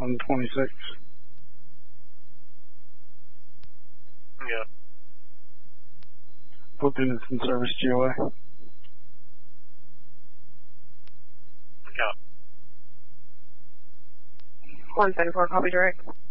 on 26. Yeah. Both units in service, GOA. Yeah. 174, copy direct.